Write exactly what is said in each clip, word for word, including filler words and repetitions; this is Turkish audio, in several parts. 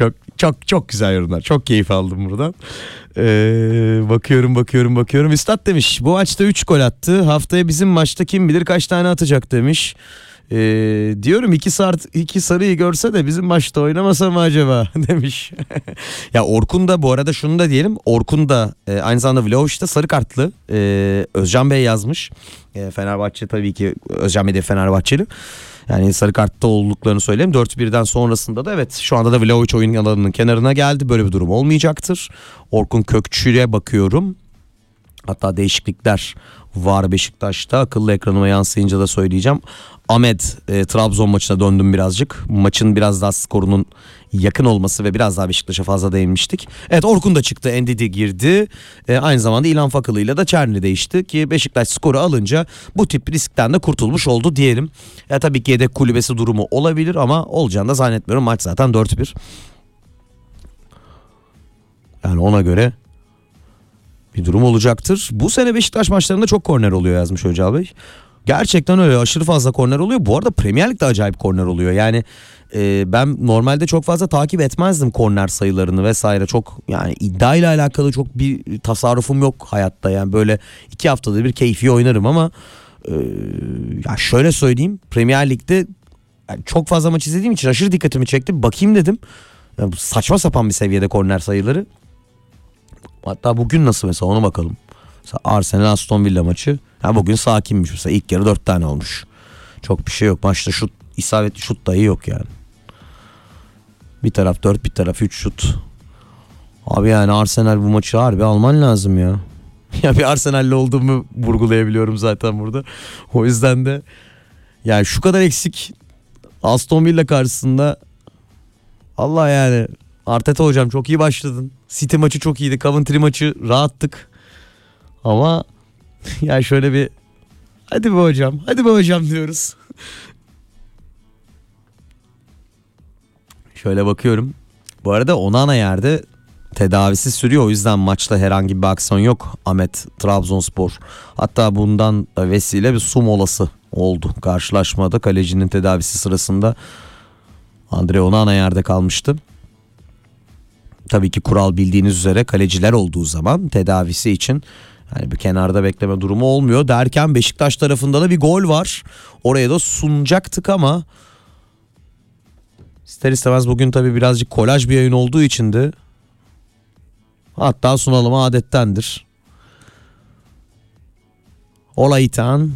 Çok çok çok güzel yorumlar. Çok keyif aldım buradan. Ee, bakıyorum bakıyorum bakıyorum. Üstad demiş bu maçta üç gol attı. Haftaya bizim maçta kim bilir kaç tane atacak demiş. Ee, diyorum iki, sarı, iki sarıyı görse de bizim maçta oynamasa mı acaba demiş. Ya Orkun da bu arada şunu da diyelim. Orkun da e, aynı zamanda Vlahovic'te sarı kartlı. E, Özcan Bey yazmış. E, Fenerbahçe tabii ki Özcan Bey de Fenerbahçeli. Yani sarı kartta olduklarını söyleyeyim. dört birden sonrasında da evet şu anda da Vlahovic oyun alanının kenarına geldi. Böyle bir durum olmayacaktır. Orkun Kökçü'ye bakıyorum. Hatta değişiklikler var Beşiktaş'ta. Akıllı ekranıma yansıyınca da söyleyeceğim. Ahmet e, Trabzon maçına döndüm birazcık. Maçın biraz daha skorunun yakın olması ve biraz daha Beşiktaş'a fazla değinmiştik. Evet Orkun da çıktı. Endidi girdi. E, aynı zamanda İlhan Fakılı ile de Çerni değişti ki Beşiktaş skoru alınca bu tip riskten de kurtulmuş oldu diyelim. Ya tabii ki yedek kulübesi durumu olabilir ama olacağını da zannetmiyorum. Maç zaten dört bir. Yani ona göre bir durum olacaktır. Bu sene Beşiktaş maçlarında çok korner oluyor yazmış Öcal Bey. Gerçekten öyle, aşırı fazla korner oluyor. Bu arada Premier Lig'de acayip korner oluyor. Yani e, ben normalde çok fazla takip etmezdim korner sayılarını vesaire. Çok yani iddiayla alakalı çok bir tasarrufum yok hayatta. Yani böyle iki haftada bir keyfi oynarım ama e, ya şöyle söyleyeyim, Premier Lig'de yani çok fazla maç izlediğim için aşırı dikkatimi çekti. Bakayım dedim. Yani saçma sapan bir seviyede korner sayıları. Hatta bugün nasıl mesela ona bakalım. Mesela Arsenal Aston Villa maçı. Ha bugün sakinmiş mesela, ilk yarı dört tane olmuş. Çok bir şey yok. Maçta şut, isabetli şut dahi yok yani. Bir taraf dört, bir taraf üç şut. Abi yani Arsenal bu maçı harbi alman lazım ya. Ya bir Arsenal'li olduğumu vurgulayabiliyorum zaten burada. O yüzden de yani şu kadar eksik Aston Villa karşısında, Allah yani Arteta hocam çok iyi başladın. City maçı çok iyiydi. Coventry maçı rahattık. Ama ya şöyle bir hadi be hocam, hadi be hocam diyoruz. Şöyle bakıyorum. Bu arada Onana yerde tedavisi sürüyor. O yüzden maçta herhangi bir aksiyon yok. Ahmet Trabzonspor. Hatta bundan vesile bir su molası oldu. Karşılaşmada kalecinin tedavisi sırasında Andre Onana yerde kalmıştı. Tabii ki kural bildiğiniz üzere kaleciler olduğu zaman tedavisi için yani bir kenarda bekleme durumu olmuyor derken Beşiktaş tarafında da bir gol var. Oraya da sunacaktık ama ister istemez bugün tabii birazcık kolaj bir yayın olduğu için de hatta sunalım adettendir. Olaytan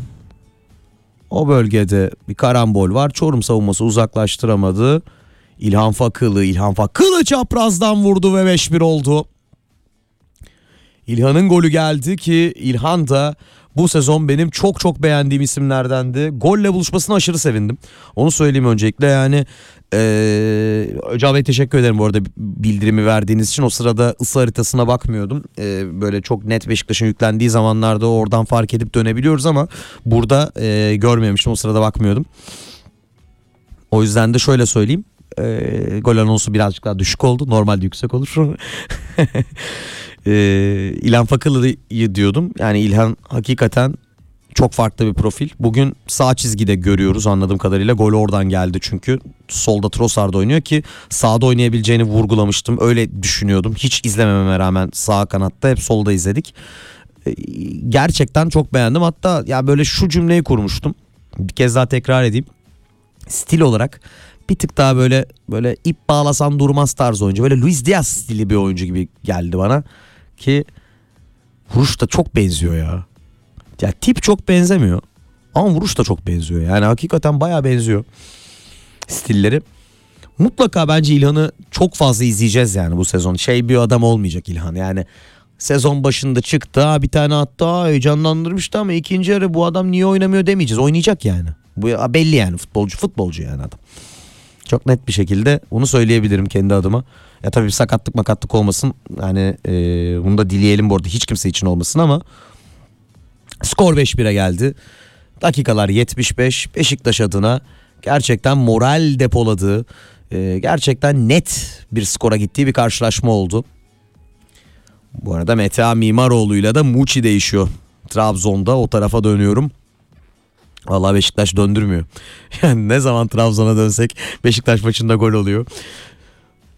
o bölgede bir karambol var. Çorum savunması uzaklaştıramadı. İlhan Fakılı, İlhan Fakılı çaprazdan vurdu ve beş bir oldu. İlhan'ın golü geldi ki İlhan da bu sezon benim çok çok beğendiğim isimlerdendi. Golle buluşmasına aşırı sevindim. Onu söyleyeyim öncelikle yani. Ee, Öcal Bey teşekkür ederim bu arada bildirimi verdiğiniz için. O sırada ısı haritasına bakmıyordum. Ee, böyle çok net Beşiktaş'ın yüklendiği zamanlarda oradan fark edip dönebiliyoruz ama burada e, görmemiştim, o sırada bakmıyordum. O yüzden de şöyle söyleyeyim. E, gol anonsu birazcık daha düşük oldu. Normalde yüksek olur. e, İlhan Fakılı'yı diyordum. Yani İlhan hakikaten çok farklı bir profil. Bugün sağ çizgide görüyoruz anladığım kadarıyla. Gol oradan geldi çünkü. Solda Trossard oynuyor ki sağda oynayabileceğini vurgulamıştım. Öyle düşünüyordum. Hiç izlemememe rağmen sağ kanatta hep solda izledik. E, gerçekten çok beğendim. Hatta ya böyle şu cümleyi kurmuştum. Bir kez daha tekrar edeyim. Stil olarak bir tık daha böyle böyle ip bağlasan durmaz tarz oyuncu. Böyle Luis Diaz stili bir oyuncu gibi geldi bana. Ki vuruş da çok benziyor ya. Ya tip çok benzemiyor. Ama vuruş da çok benziyor. Yani hakikaten bayağı benziyor stilleri. Mutlaka bence İlhan'ı çok fazla izleyeceğiz yani bu sezon. Şey bir adam olmayacak İlhan. Yani sezon başında çıktı, ha bir tane attı, ha heyecanlandırmıştı ama ikinci yarı bu adam niye oynamıyor demeyeceğiz. Oynayacak yani. Bu belli yani, futbolcu futbolcu yani adam. Çok net bir şekilde bunu söyleyebilirim kendi adıma. Ya tabii bir sakatlık makatlık olmasın. Yani e, bunu da dileyelim bu arada, hiç kimse için olmasın ama skor beş bire geldi. Dakikalar yetmiş beş. Beşiktaş adına gerçekten moral depoladığı, e, gerçekten net bir skora gittiği bir karşılaşma oldu. Bu arada Mete Mimaroğlu'yla da Muçi değişiyor. Trabzon'da o tarafa dönüyorum. Vallahi Beşiktaş döndürmüyor. Yani ne zaman Trabzon'a dönsek Beşiktaş maçında gol oluyor.